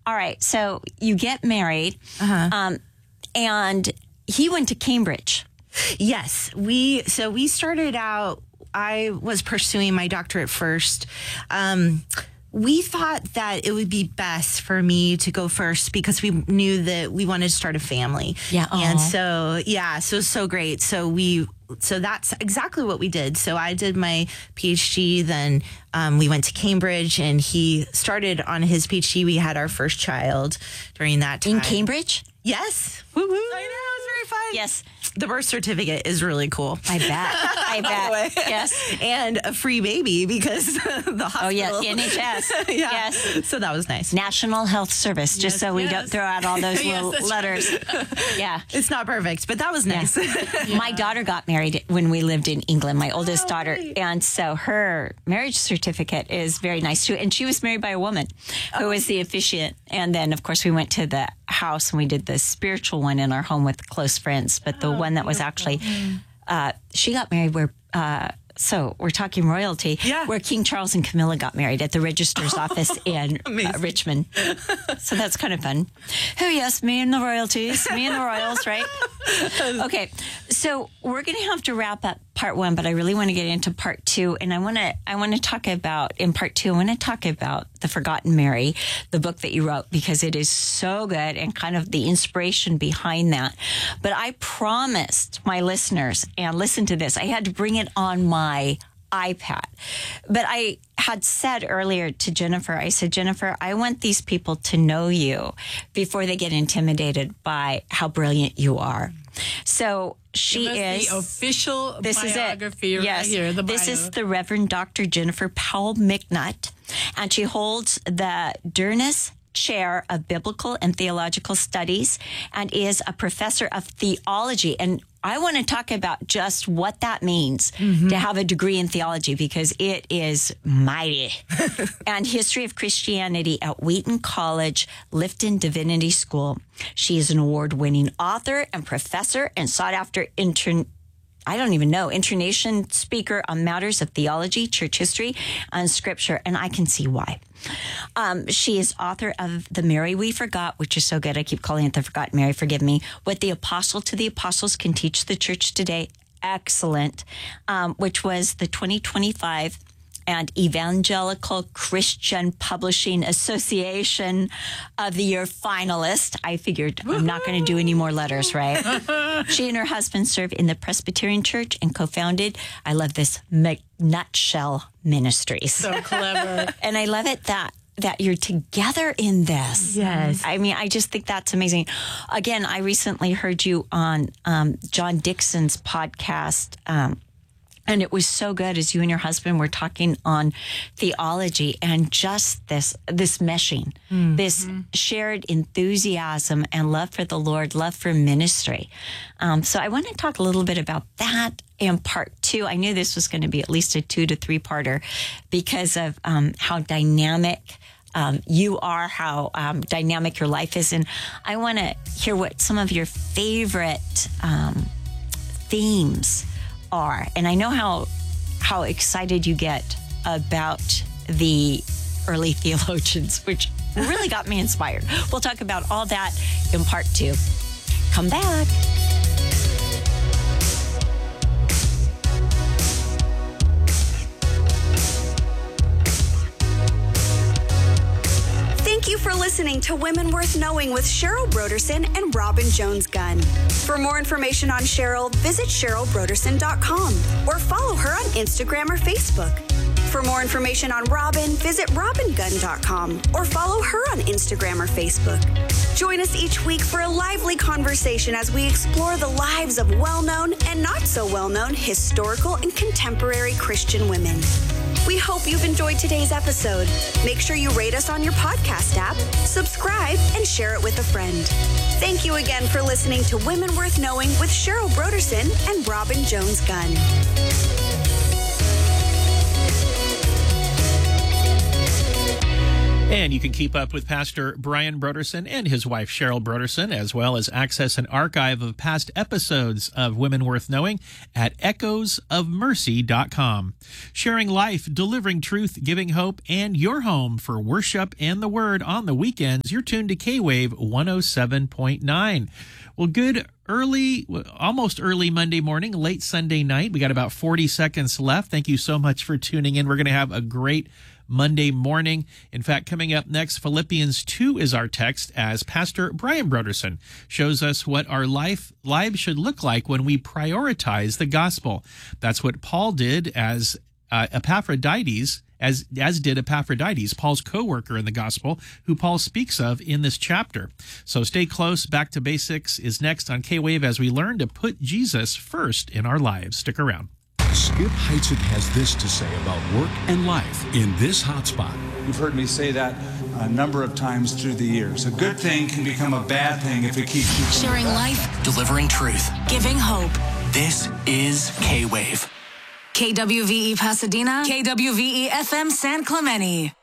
all right, so you get married, and he went to Cambridge. Yes, we started out. I was pursuing my doctorate first. We thought that it would be best for me to go first because we knew that we wanted to start a family. Yeah. And so it was so great. So that's exactly what we did. So I did my PhD, then we went to Cambridge, and he started on his PhD. We had our first child during that time. In Cambridge? Yes. Woo-woo. I know, it was very fun. Yes. The birth certificate is really cool. I bet. Yes. And a free baby because the hospital. Oh, yes. NHS. Yeah. Yes. So that was nice. National Health Service, just so we don't throw out all those little letters. Yeah. It's not perfect, but that was nice. Yeah. My daughter got married when we lived in England, my oldest daughter. Right. And so her marriage certificate is very nice, too. And she was married by a woman who was the officiant. And then, of course, we went to the house and we did the spiritual one in our home with close friends. But the one that was actually, she got married where, so we're talking royalty, where King Charles and Camilla got married at the registrar's office in Richmond. So that's kind of fun. Oh, yes, me and the royalties, me and the royals, right? Okay, so we're going to have to wrap up part one, but I really want to get into part two. And I want to talk about, in part two, I want to talk about The Forgotten Mary, the book that you wrote, because it is so good and kind of the inspiration behind that. But I promised my listeners, and listen to this, I had to bring it on my iPad. But I had said earlier to Jennifer, I said, Jennifer, I want these people to know you before they get intimidated by how brilliant you are. So she is the official biography right here. The bio. This is the Reverend Dr. Jennifer Powell McNutt, and she holds the Dernis Chair of Biblical and Theological Studies and is a professor of theology. And I want to talk about just what that means to have a degree in theology, because it is mighty. And history of Christianity at Wheaton College, Lifton Divinity School. She is an award-winning author and professor and sought-after international speaker on matters of theology, church history, and scripture, and I can see why. She is author of The Mary We Forgot, which is so good. I keep calling it The Forgotten Mary, forgive me. What the Apostle to the Apostles Can Teach the Church Today. Excellent. Which was the 2025 and Evangelical Christian Publishing Association of the Year finalist. I figured I'm not going to do any more letters, right? She and her husband serve in the Presbyterian Church and co-founded, I love this, Nutshell Ministries. So clever. And I love it that you're together in this. Yes. I mean, I just think that's amazing. Again, I recently heard you on John Dixon's podcast, and it was so good as you and your husband were talking on theology and just this meshing, this shared enthusiasm and love for the Lord, love for ministry. So I want to talk a little bit about that in part two. I knew this was going to be at least a 2 to 3-parter because of how dynamic you are, how dynamic your life is. And I want to hear what some of your favorite themes are. And I know how excited you get about the early theologians, which really got me inspired. We'll talk about all that in part two. Come back. Thank you for listening to Women Worth Knowing with Cheryl Broderson and Robin Jones-Gunn. For more information on Cheryl, visit CherylBroderson.com or follow her on Instagram or Facebook. For more information on Robin, visit RobinGunn.com or follow her on Instagram or Facebook. Join us each week for a lively conversation as we explore the lives of well-known and not so well-known historical and contemporary Christian women. We hope you've enjoyed today's episode. Make sure you rate us on your podcast app, subscribe, and share it with a friend. Thank you again for listening to Women Worth Knowing with Cheryl Broderson and Robin Jones-Gunn. And you can keep up with Pastor Brian Brodersen and his wife Cheryl Brodersen, as well as access an archive of past episodes of Women Worth Knowing at echoesofmercy.com. Sharing life, delivering truth, giving hope, and your home for worship and the word on the weekends. You're tuned to K-Wave 107.9. Well, good almost early Monday morning, late Sunday night. We got about 40 seconds left. Thank you so much for tuning in. We're going to have a great Monday morning. In fact, coming up next, Philippians 2 is our text as Pastor Brian Brodersen shows us what our lives should look like when we prioritize the gospel. That's what Paul did as Epaphroditus, as did Epaphroditus, Paul's co-worker in the gospel, who Paul speaks of in this chapter. So stay close. Back to Basics is next on K-Wave as we learn to put Jesus first in our lives. Stick around. Skip Heitzig has this to say about work and life in this hotspot. You've heard me say that a number of times through the years. A good thing can become a bad thing if it keeps you sharing life, delivering truth, giving hope. This is K-Wave. KWVE Pasadena, KWVE FM San Clemente.